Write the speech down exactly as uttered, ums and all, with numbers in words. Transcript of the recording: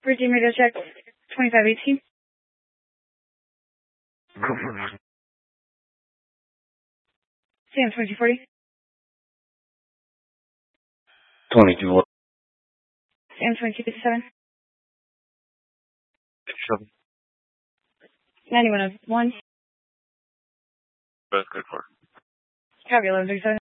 Redeem radio check twenty-five eighteen. Sam twenty-two forty. twenty-two what? Sam twenty-two fifty-seven. fifty-seven. ninety-one oh one. That's good for. Copy eleven thirty-seven.